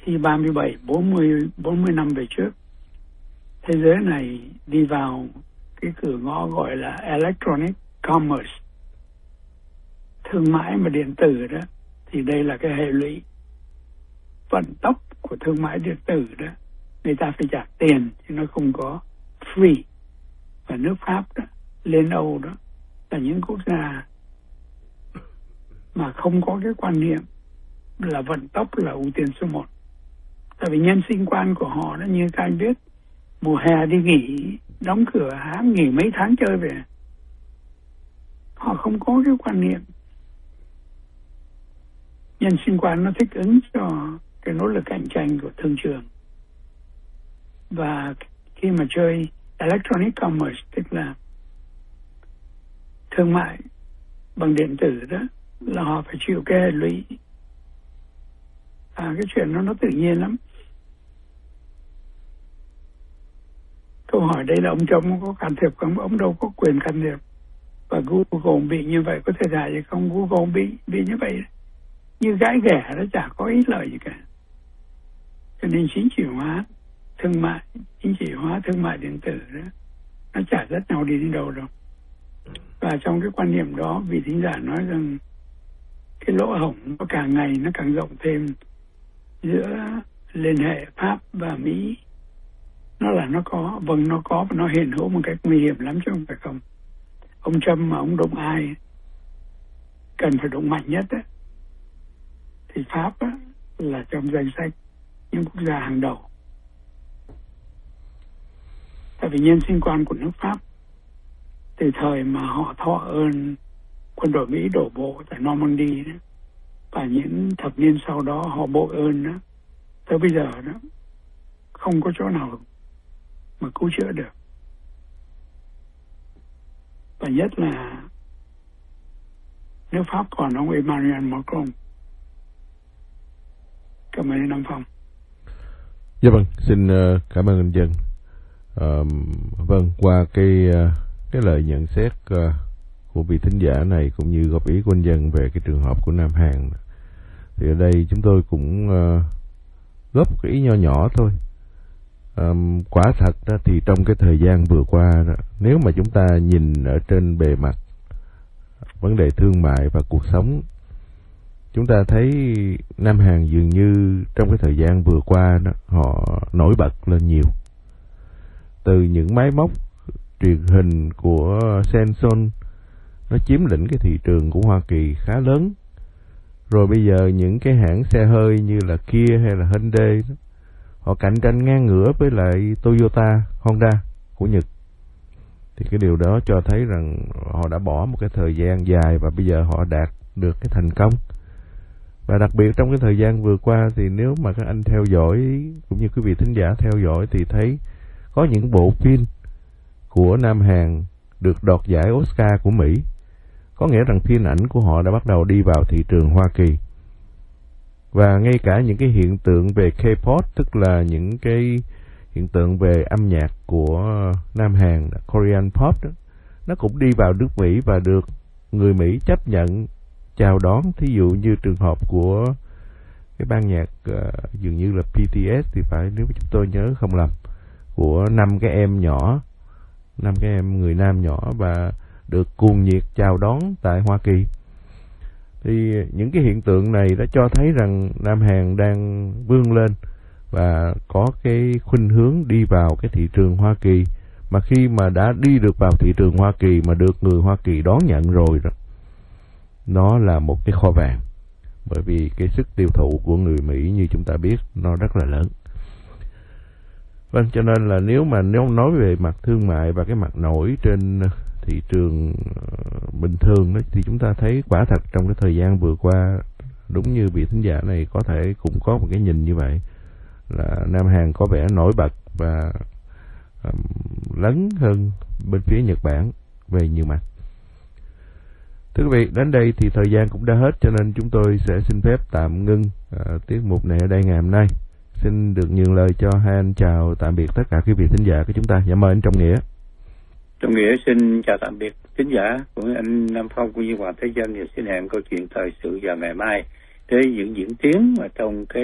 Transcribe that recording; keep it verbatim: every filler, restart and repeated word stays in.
thì ba mươi bảy, bốn mươi, bốn mươi năm về trước, thế giới này đi vào cái cửa ngõ gọi là electronic commerce, thương mại mà điện tử đó, thì đây là cái hệ lụy vận tốc của thương mại điện tử đó. Người ta phải trả tiền chứ nó không có free. Và nước Pháp đó, Liên Âu đó là những quốc gia mà không có cái quan niệm là vận tốc là ưu tiên số một. Tại vì nhân sinh quan của họ đó, như các anh biết, mùa hè đi nghỉ, đóng cửa hãng, nghỉ mấy tháng chơi về. Họ không có cái quan niệm nhân sinh quan, nó thích ứng cho cái nỗ lực cạnh tranh của thương trường. Và khi mà chơi electronic commerce, tức là thương mại bằng điện tử đó, là họ phải chịu cái hệ lụy. À, cái chuyện đó nó tự nhiên lắm. Câu hỏi đây là ông chồng có can thiệp không? Ông đâu có quyền can thiệp. Và Google bị như vậy có thể hại gì không? Google bị bị như vậy như gái ghẻ, nó chả có ích lợi gì cả. Cho nên chính trị hóa thương mại, chính trị hóa thương mại điện tử đó, nó chả rất nhau đi đến đâu đâu. Và trong cái quan niệm đó, vị thính giả nói rằng cái lỗ hổng nó càng ngày nó càng rộng thêm giữa liên hệ Pháp và Mỹ. Nó là nó có, vâng nó có, và nó hiện hữu một cách nguy hiểm lắm chứ không phải không. Ông Trump mà ông đụng ai cần phải đụng mạnh nhất á, thì Pháp á, là trong danh sách những quốc gia hàng đầu. Tại vì nhân sinh quan của nước Pháp từ thời mà họ thọ ơn quân đội Mỹ đổ bộ tại Normandy đó, và những thập niên sau đó họ bội ơn đó, tới bây giờ đó không có chỗ nào mà cứu chữa được. Và nhất là nước Pháp còn ông Emmanuel Macron. Cảm ơn Nam Phong. Dạ vâng, xin uh, cảm ơn anh Dân. Uh, vâng, qua cái uh, cái lời nhận xét uh, của vị thính giả này cũng như góp ý của anh Dân về cái trường hợp của Nam Hàn, thì ở đây chúng tôi cũng uh, góp một cái ý nho nhỏ thôi. Um, quả thật đó, thì trong cái thời gian vừa qua đó, nếu mà chúng ta nhìn ở trên bề mặt vấn đề thương mại và cuộc sống, chúng ta thấy Nam Hàn dường như trong cái thời gian vừa qua đó, họ nổi bật lên nhiều. Từ những máy móc truyền hình của Samsung, nó chiếm lĩnh cái thị trường của Hoa Kỳ khá lớn. Rồi bây giờ những cái hãng xe hơi như là Kia hay là Hyundai đó, họ cạnh tranh ngang ngửa với lại Toyota, Honda của Nhật. Thì cái điều đó cho thấy rằng họ đã bỏ một cái thời gian dài và bây giờ họ đạt được cái thành công. Và đặc biệt trong cái thời gian vừa qua thì nếu mà các anh theo dõi cũng như quý vị thính giả theo dõi thì thấy có những bộ phim của Nam Hàn được đoạt giải Oscar của Mỹ. Có nghĩa rằng phim ảnh của họ đã bắt đầu đi vào thị trường Hoa Kỳ. Và ngay cả những cái hiện tượng về K-pop, tức là những cái hiện tượng về âm nhạc của Nam Hàn, Korean pop đó, nó cũng đi vào nước Mỹ và được người Mỹ chấp nhận chào đón. Thí dụ như trường hợp của cái ban nhạc uh, dường như là bê tê ét thì phải, nếu chúng tôi nhớ không lầm, của năm cái em nhỏ, năm cái em người nam nhỏ và được cuồng nhiệt chào đón tại Hoa Kỳ. Thì những cái hiện tượng này đã cho thấy rằng Nam Hàn đang vươn lên và có cái khuynh hướng đi vào cái thị trường Hoa Kỳ. Mà khi mà đã đi được vào thị trường Hoa Kỳ mà được người Hoa Kỳ đón nhận rồi đó, nó là một cái kho vàng. Bởi vì cái sức tiêu thụ của người Mỹ như chúng ta biết nó rất là lớn. Vâng, cho nên là nếu mà nếu nói về mặt thương mại và cái mặt nổi trên thị trường bình thường đó, thì chúng ta thấy quả thật trong cái thời gian vừa qua, đúng như vị thính giả này có thể cũng có một cái nhìn như vậy, là Nam Hàn có vẻ nổi bật và um, lớn hơn bên phía Nhật Bản về nhiều mặt. Thưa quý vị, đến đây thì thời gian cũng đã hết, cho nên chúng tôi sẽ xin phép tạm ngưng uh, tiết mục này ở đây ngày hôm nay. Xin được nhường lời cho hai anh chào tạm biệt tất cả quý vị thính giả của chúng ta. Dạ mời anh Trọng Nghĩa. Trọng Nghĩa xin chào tạm biệt thính giả của anh Nam Phong cũng như Hoàng Thế Dân, và xin hẹn câu chuyện thời sự vào ngày mai để những diễn tiến mà trong cái